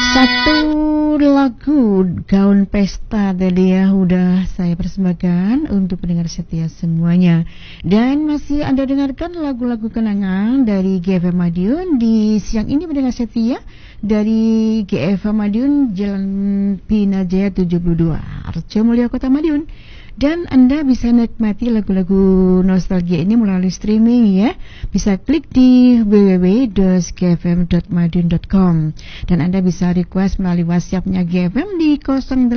Satu lagu gaun pesta tadi ya udah saya persembahkan untuk pendengar setia semuanya. Dan masih Anda dengarkan lagu-lagu kenangan dari GFM Madiun di siang ini pendengar setia dari GFM Madiun Jalan Pinajaya 72 Arjo Mulyo Kota Madiun. Dan Anda bisa nikmati lagu-lagu nostalgia ini melalui streaming ya. Bisa klik di www.gfm.madiun.com. Dan Anda bisa request melalui WhatsApp-nya GFM di 08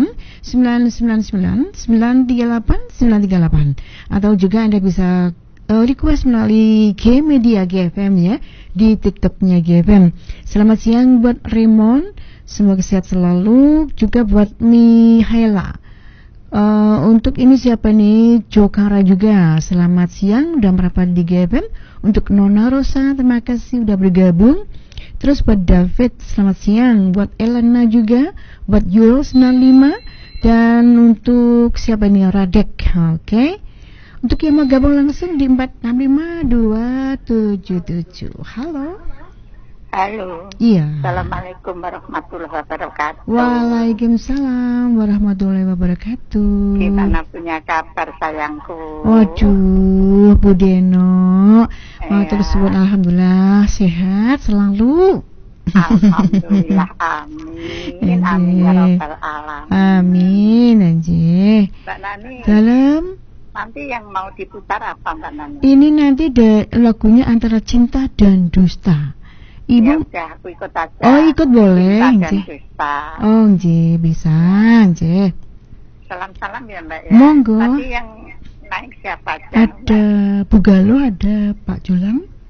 999 938 938. Atau juga Anda bisa request melalui G-Media GFM ya di TikTok-nya GFM. Selamat siang buat Raymond, semoga sehat selalu. Juga buat Mihaela. Untuk ini siapa nih? Jokara juga. Selamat siang, udah merapat di GFM. Untuk Nona Rosa, terima kasih udah bergabung. Terus buat David, selamat siang. Buat Elena juga. Buat Yul 95. Dan untuk siapa nih? Radek. Oke. Untuk yang mau gabung langsung di 465277. Halo. Halo. Iya. Assalamualaikum warahmatullahi wabarakatuh. Waalaikumsalam warahmatullahi wabarakatuh. Gimana punya kabar sayangku? Waduh, Bu Deno. Matur suwun, alhamdulillah sehat selalu. Alhamdulillah, amin. Amin ya rabbal alamin. Amin anjir. Mbak Nani. Dalam Nanti yang mau diputar apa Mbak Nani? ini nanti lagunya Antara Cinta dan Dusta. Ibu, ya udah, aku ikut aja. Oh, ikut boleh, Cinta dan Nji. Dusta. Oh, Nji, bisa, Nji. Salam-salam ya Mbak ya. Monggo. Tadi yang naik siapa aja? Ada Bu Galo, ada Pak Julang.